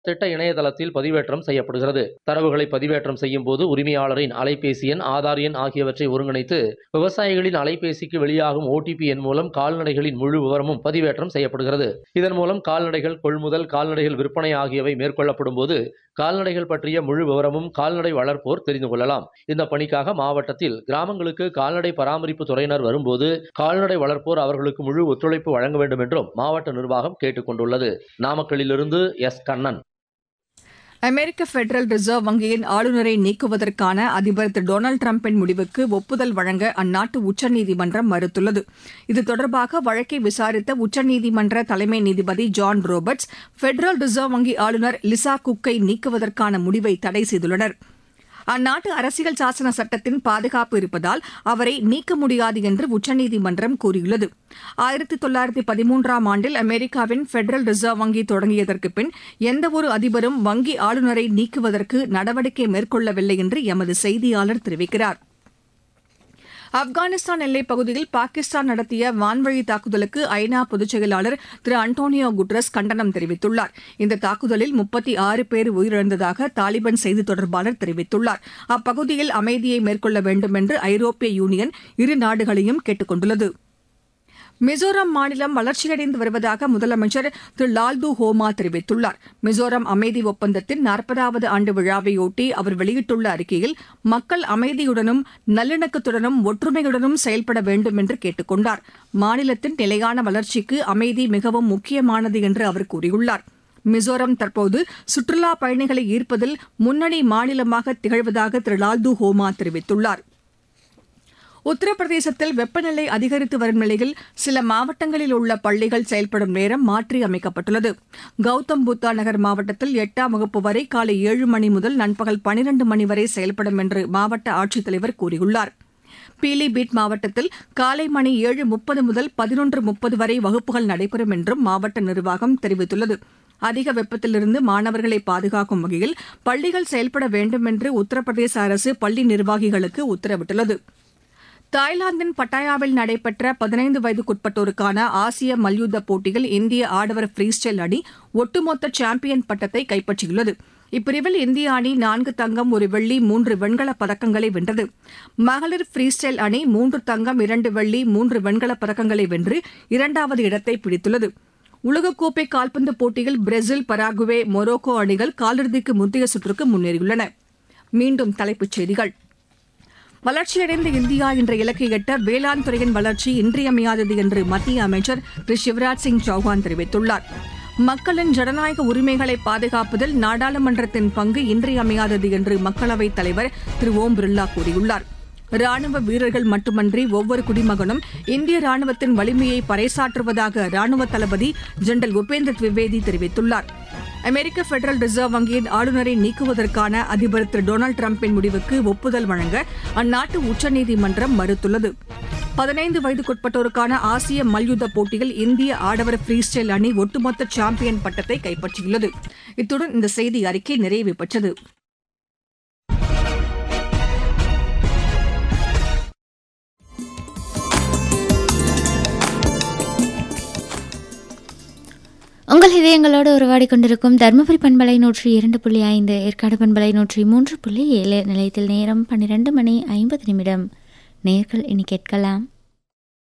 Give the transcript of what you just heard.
திட்ட இணையதளத்தில் பதிவேற்றம் செய்யப்படுகிறது. தரவுகளை பதிவேற்றம் செய்யும் போது உரிமையாளரின் அலைபேசி எண், ஆதார் எண் ஆகியவற்றை ஒருங்கிணைத்து விவசாயிகளின் அலைபேசிக்கு வெளியாகும் OTP எண் மூலம் கால்நடைகளின் முழு விவரமும் பதிவேற்றம் செய்யப்படுகிறது. இதன் மூலம் கால்நடைகள் கொள்முதல், கால்நடைகள் விற்பனை ஆகியவை மேற்கொள்ளப்படும் போது கால்நடைகள் பற்றிய முழு விவரமும் கால்நடை வளர்ப்போர் தெரிந்து கொள்ளலாம். இந்த பணிக்காக மாவட்டத்தில் கிராமங்களுக்கு கால்நடை பராமரிப்பு துறையினர் வரும்போது கால்நடை வளர்ப்போர் அவர்களுக்கு முழு ஒத்துழைப்பு வழங்க வேண்டும் என்றும் மாவட்ட நிர்வாகம் கேட்டுக் கொண்டுள்ளது. நாமக்கல்லிலிருந்து எஸ். கண்ணன். அமெரிக்க பெடரல் ரிசர்வ் வங்கியின் ஆளுநரை நீக்குவதற்கான அதிபர் திரு டொனால்டு டிரம்பின் முடிவுக்கு ஒப்புதல் வழங்க அந்நாட்டு உச்சநீதிமன்றம் மறுத்துள்ளது. இது தொடர்பாக வழக்கை விசாரித்த உச்சநீதிமன்ற தலைமை நீதிபதி ஜான் ரோபர்ட்ஸ் பெடரல் ரிசர்வ் வங்கி ஆளுநர் லிசா குக்கை நீக்குவதற்கான முடிவை தடை செய்துள்ளனர். அந்நாட்டு அரசியல் சாசன சட்டத்தின் பாதுகாப்பு இருப்பதால் அவரை நீக்க முடியாது என்று உச்சநீதிமன்றம் கூறியுள்ளது. 1913ஆம் ஆண்டில் அமெரிக்காவின் பெடரல் ரிசர்வ் வங்கி தொடங்கியதற்கு பின் எந்தவொரு அதிபரும் வங்கி ஆளுநரை நீக்குவதற்கு நடவடிக்கை மேற்கொள்ளவில்லை என்று எமது செய்தியாளர் தெரிவிக்கிறார். ஆப்கானிஸ்தான் எல்லைப் பகுதியில் பாகிஸ்தான் நடத்திய வான்வழி தாக்குதலுக்கு ஐநா பொதுச் செயலாளர் திரு அன்டோனியோ குட்ரஸ் கண்டனம் தெரிவித்துள்ளார். இந்த தாக்குதலில் 36 பேர் உயிரிழந்ததாக தாலிபான் செய்தித் தொடர்பாளர் தெரிவித்துள்ளார். அப்பகுதியில் அமைதியை மேற்கொள்ள வேண்டும் என்று ஐரோப்பிய யூனியன் இரு நாடுகளையும் கேட்டுக் கொண்டுள்ளது. மிசோரம் மாநிலம் வளர்ச்சியடைந்து வருவதாக முதலமைச்சர் திரு லால்து ஹோமா தெரிவித்துள்ளார். மிசோரம் அமைதி ஒப்பந்தத்தின் 40வது ஆண்டு விழாவையொட்டி அவர் வெளியிட்டுள்ள அறிக்கையில் மக்கள் அமைதியுடனும் நல்லிணக்கத்துடனும் ஒற்றுமையுடனும் செயல்பட வேண்டும் என்று கேட்டுக் கொண்டார். மாநிலத்தின் நிலையான வளர்ச்சிக்கு அமைதி மிகவும் முக்கியமானது என்று அவர் கூறியுள்ளார். மிசோரம் தற்போது சுற்றுலாப் பயணிகளை ஈர்ப்பதில் முன்னணி மாநிலமாக திகழ்வதாக திரு லால்து ஹோமா தெரிவித்துள்ளார். உத்தரப்பிரதேசத்தில் வெப்பநிலை அதிகரித்து வரும் நிலையில் சில மாவட்டங்களில் உள்ள பள்ளிகள் செயல்படும் நேரம் மாற்றி அமைக்கப்பட்டுள்ளது. கௌதம் புத்தா நகர் மாவட்டத்தில் 8ஆம் வகுப்பு வரை காலை 7 மணி முதல் நண்பகல் 12 மணி வரை செயல்படும் என்று மாவட்ட ஆட்சித்தலைவர் கூறியுள்ளார். பீலிபீட் மாவட்டத்தில் காலை மணி 7:30 முதல் 11:30 வரை வகுப்புகள் நடைபெறும் என்றும் மாவட்ட நிர்வாகம் தெரிவித்துள்ளது. அதிக வெப்பத்திலிருந்து மாணவர்களை பாதுகாக்கும் வகையில் பள்ளிகள் செயல்பட வேண்டும் என்று உத்தரப்பிரதேச அரசு பள்ளி நிர்வாகிகளுக்கு உத்தரவிட்டுள்ளது. தாய்லாந்தின் பட்டாயாவில் நடைபெற்ற 15 வயதுக்குட்பட்டோருக்கான ஆசிய மல்யுத்த போட்டியில் இந்திய ஆடவர் ஃப்ரீ ஸ்டைல் அணி ஒட்டுமொத்த சாம்பியன் பட்டத்தை கைப்பற்றியுள்ளது. இப்பிரிவில் இந்திய அணி 4 தங்கம், 1 வெள்ளி, 3 வெண்கலப் பதக்கங்களை வென்றது. மகளிர் ஃப்ரீ ஸ்டைல் அணி 3 தங்கம், 2 வெள்ளி, 3 வெண்கலப் பதக்கங்களை வென்று 2வது இடத்தை பிடித்துள்ளது. உலகக்கோப்பை கால்பந்து போட்டியில் பிரேசில், பராகுவே, மொரோக்கோ அணிகள் காலிறுதிக்கு முந்தைய சுற்றுக்கு முன்னேறியுள்ளன. மீண்டும் தலைப்புச் செய்திகள். வளர்ச்சியடைந்த இந்தியா என்ற இலக்கை எட்ட வேளாண் துறையின் வளர்ச்சி இன்றியமையாதது என்று மத்திய அமைச்சர் திரு சிவராஜ் சிங் சௌஹான் தெரிவித்துள்ளார். மக்களின் ஜனநாயக உரிமைகளை பாதுகாப்பதில் நாடாளுமன்றத்தின் பங்கு இன்றியமையாதது என்று மக்களவைத் தலைவர் திரு ஓம் பிர்லா கூறியுள்ளார். ராணுவ வீரர்கள் மட்டுமன்றி ஒவ்வொரு குடிமகனும் இந்திய ராணுவத்தின் வலிமையை பறைசாற்றுவதாக ராணுவ தளபதி ஜெனரல் உபேந்திர திவிவேதி தெரிவித்துள்ளார். அமெரிக்க பெடரல் ரிசர்வ் வங்கியின் ஆளுநரை நீக்குவதற்கான அதிபர் திரு டொனால்டு டிரம்பின் முடிவுக்கு ஒப்புதல் வழங்க அந்நாட்டு உச்சநீதிமன்றம் மறுத்துள்ளது. 15 வயதுக்குட்பட்டோருக்கான ஆசிய மல்யுத்த போட்டியில் இந்திய ஆடவர் ஃப்ரீ ஸ்டைல் அணி ஒட்டுமொத்த சாம்பியன் பட்டத்தை கைப்பற்றியுள்ளது. இத்துடன் இந்த செய்தி அறிக்கை நிறைவு பெற்றது. உங்கள் இதயங்களோடு உருவாடி கொண்டிருக்கும் தருமபுரி பண்பலை 102.5, ஏற்காடு பண்பலை 103.7 நிலையத்தில் நேரம் 12 மணி 50 நிமிடம். நேயர்கள் இனி கேட்கலாம்